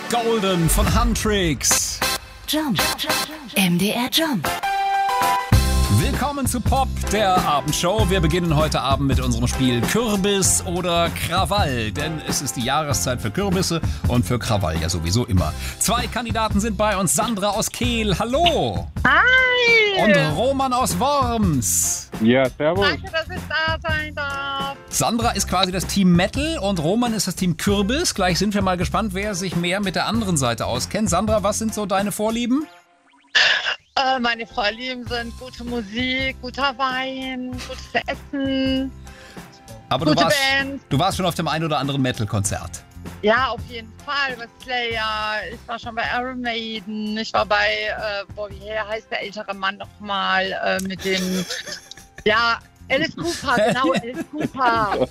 Golden von Huntrix. Jump. MDR Jump. Willkommen zu Pop, der Abendshow. Wir beginnen heute Abend mit unserem Spiel Kürbis oder Krawall. Denn es ist die Jahreszeit für Kürbisse und für Krawall ja sowieso immer. 2 Kandidaten sind bei uns. Sandra aus Kehl, hallo. Hi. Und Roman aus Worms. Ja, servus. Danke, dass ich da sein darf. Sandra ist quasi das Team Metal und Roman ist das Team Kürbis. Gleich sind wir mal gespannt, wer sich mehr mit der anderen Seite auskennt. Sandra, was sind so deine Vorlieben? Meine Vorlieben sind gute Musik, guter Wein, gutes Essen, Aber gute Band. du warst schon auf dem ein oder anderen Metal-Konzert. Ja, auf jeden Fall. Bei Slayer, ich war schon bei Iron Maiden, ich war bei, wie heißt der ältere Mann nochmal, mit dem, ja, Alice Cooper, genau, Alice Cooper.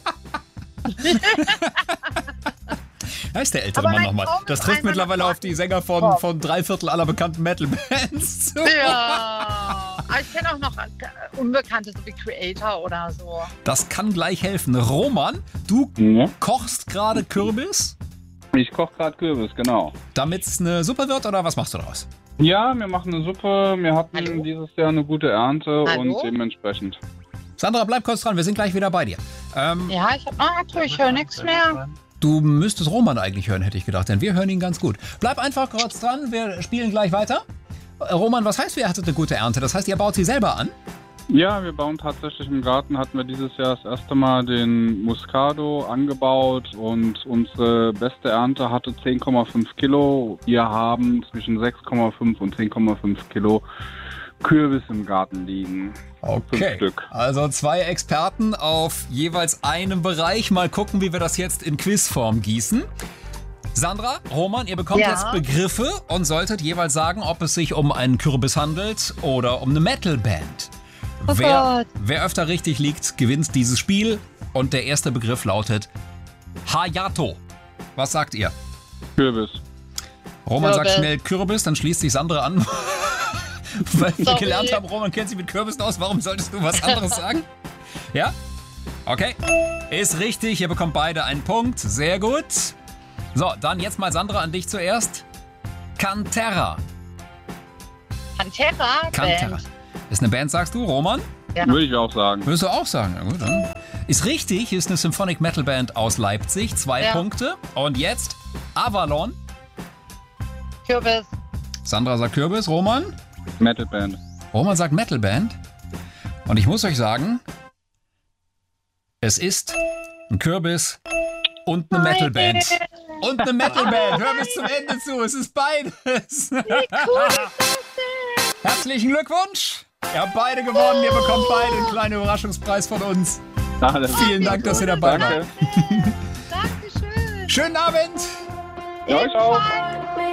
Da ist der ältere Aber Mann mein nochmal. Traum Das ist trifft einmal mittlerweile nach auf die Sänger von 3/4 aller bekannten Metal-Bands zu. Ja, aber ich kenne auch noch Unbekannte, so wie Creator oder so. Das kann gleich helfen. Roman, du Ja. kochst gerade Kürbis, Ich koche gerade Kürbis, genau. damit es eine Suppe wird, oder was machst du daraus? Ja, wir machen eine Suppe. Wir hatten Hallo? dieses Jahr eine gute Ernte Hallo? und dementsprechend. Sandra, bleib kurz dran, wir sind gleich wieder bei dir. Ja, ich höre nichts mehr. Du müsstest Roman eigentlich hören, hätte ich gedacht, denn wir hören ihn ganz gut. Bleib einfach kurz dran, wir spielen gleich weiter. Roman, was heißt, ihr hattet eine gute Ernte? Das heißt, ihr baut sie selber an? Ja, wir bauen tatsächlich im Garten, hatten wir dieses Jahr das erste Mal den Muscado angebaut und unsere beste Ernte hatte 10,5 Kilo. Wir haben zwischen 6,5 und 10,5 Kilo Kürbis im Garten liegen. 5 Stück. Also 2 Experten auf jeweils einem Bereich. Mal gucken, wie wir das jetzt in Quizform gießen. Sandra, Roman, ihr bekommt Ja. jetzt Begriffe und solltet jeweils sagen, ob es sich um einen Kürbis handelt oder um eine Metalband. Oh Gott. Wer öfter richtig liegt, gewinnt dieses Spiel. Und der erste Begriff lautet Hayato. Was sagt ihr? Kürbis. Roman sagt Kürbis. schnell Kürbis, dann schließt sich Sandra an. Weil wir Sorry. gelernt haben, Roman kennt sich mit Kürbissen aus. Warum solltest du was anderes sagen? Ja? Okay. Ist richtig. Ihr bekommt beide einen Punkt. Sehr gut. So, dann jetzt mal Sandra an dich zuerst. Canterra. Pantera, Canterra. Band. Ist eine Band, sagst du, Roman? Ja. Würde ich auch sagen. Würdest du auch sagen. Na gut, dann. Ist richtig. Ist eine Symphonic Metal Band aus Leipzig. 2 Ja. Punkte. Und jetzt Avalon. Kürbis. Sandra sagt Kürbis. Roman? Metalband. Roman sagt Metalband. Und ich muss euch sagen, es ist ein Kürbis und eine Metalband. Und eine Metalband. Hör bis zum Ende zu. Es ist beides. Cool ist das denn? Herzlichen Glückwunsch. Ihr habt beide gewonnen. Ihr bekommt beide einen kleinen Überraschungspreis von uns. Alles. Vielen Dank, dass ihr dabei wart. Danke. Dankeschön. Schönen Abend. Ja, ich auch. Ebenfalls.